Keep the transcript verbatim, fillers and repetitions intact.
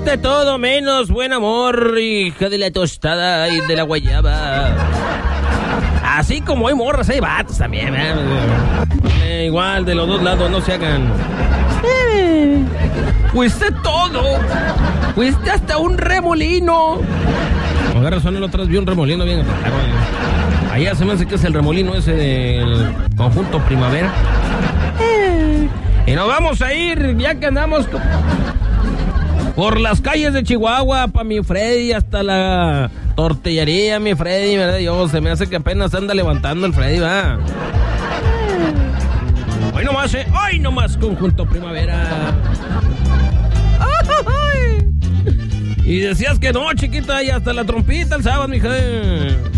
Fuiste todo menos buen amor, hija de la tostada y de la guayaba. Así como hay morras, hay vatos también, ¿eh? Eh, igual, de los dos lados, no se hagan. Eh, fuiste todo. Fuiste hasta un remolino. Con razón, el otro día vi un remolino bien raro. Allá se me hace que es el remolino ese del conjunto Primavera. Eh, y nos vamos a ir, ya que andamos con... por las calles de Chihuahua, pa' mi Freddy, hasta la tortillería, mi Freddy, ¿verdad? Yo, se me hace que apenas anda levantando el Freddy, va. Hoy nomás, eh, hoy nomás, conjunto Primavera. ¡Ay! Y decías que no, chiquita, y hasta la trompita el sábado, mija.